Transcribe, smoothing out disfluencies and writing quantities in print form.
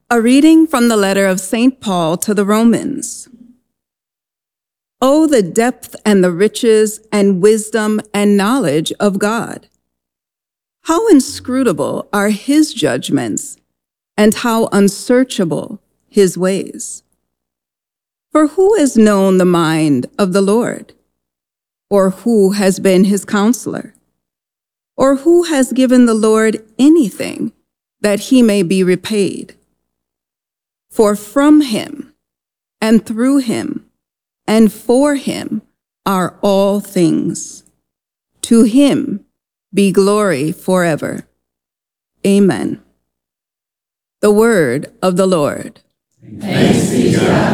A reading from the letter of St. Paul to the Romans. Oh, the depth and the riches and wisdom and knowledge of God! How inscrutable are his judgments, and how unsearchable his ways. For who has known the mind of the Lord? Or who has been his counselor? Or who has given the Lord anything that he may be repaid? For from him, and through him, and for him are all things. To him be glory forever. Amen. The word of the Lord. Thanks be to God.